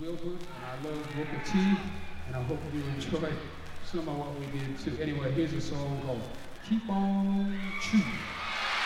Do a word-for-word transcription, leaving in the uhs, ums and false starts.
Wilbur, and I love Booker T, and I hope you enjoy some of what we did too. Anyway, here's a song called Keep On True.